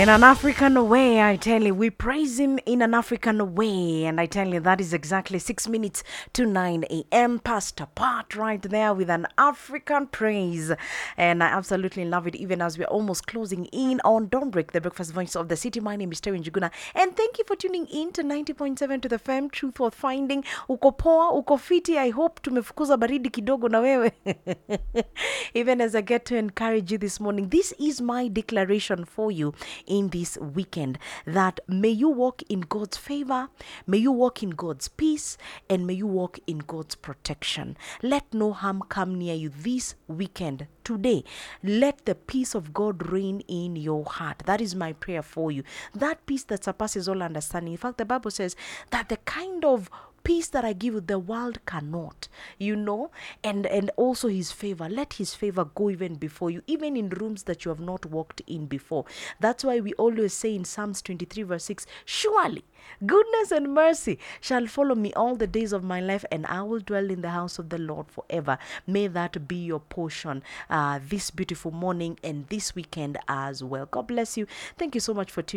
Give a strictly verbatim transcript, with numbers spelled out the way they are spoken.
In an African way, I tell you, we praise him in an African way. And I tell you, that is exactly six minutes to nine a.m. Pastor Pat right there with an African praise. And I absolutely love it, even as we're almost closing in on Don't Break, the breakfast voice of the city. My name is Terry Njuguna. And thank you for tuning in to ninety point seven to the F M, Truth Worth Finding. Uko poa, uko fiti. I hope tumefukuza baridi kidogo na wewe. Even as I get to encourage you this morning, this is my declaration for you in this weekend, that may you walk in God's favor, may you walk in God's peace, and may you walk in God's protection. Let no harm come near you this weekend. Today, let the peace of God reign in your heart. That is my prayer for you. That peace that surpasses all understanding. In fact, the Bible says that the kind of peace that I give you, the world cannot, you know, and and also his favor. Let his favor go even before you, even in rooms that you have not walked in before. That's why we always say in Psalms twenty-three verse six, surely goodness and mercy shall follow me all the days of my life, and I will dwell in the house of the Lord forever. May that be your portion uh, this beautiful morning and this weekend as well. God bless you. Thank you so much for tuning